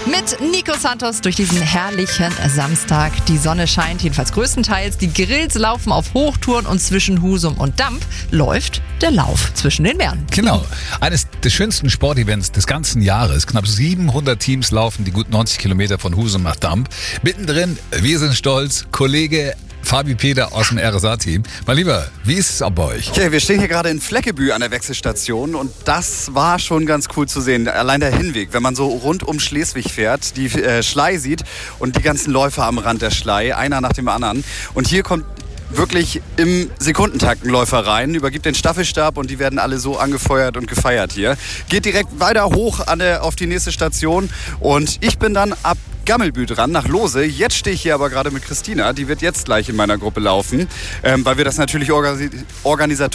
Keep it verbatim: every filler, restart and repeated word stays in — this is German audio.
Mit Nico Santos durch diesen herrlichen Samstag. Die Sonne scheint jedenfalls größtenteils. Die Grills laufen auf Hochtouren und zwischen Husum und Damp läuft der Lauf zwischen den Meeren. Genau. Eines der schönsten Sportevents des ganzen Jahres. Knapp siebenhundert Teams laufen die gut neunzig Kilometer von Husum nach Damp. Mittendrin, wir sind stolz, Kollege Fabi Peter aus dem R S A-Team. Mein Lieber, wie ist es auch bei euch? Okay, wir stehen hier gerade in Fleckebü an der Wechselstation und das war schon ganz cool zu sehen. Allein der Hinweg, wenn man so rund um Schleswig fährt, die äh, Schlei sieht und die ganzen Läufer am Rand der Schlei, einer nach dem anderen. Und hier kommt wirklich im Sekundentakt ein Läufer rein, übergibt den Staffelstab und die werden alle so angefeuert und gefeiert hier. Geht direkt weiter hoch an der, auf die nächste Station und ich bin dann ab Gammelbü dran, nach Lose. Jetzt stehe ich hier aber gerade mit Christina, die wird jetzt gleich in meiner Gruppe laufen, ähm, weil wir das natürlich organi- organisatorisch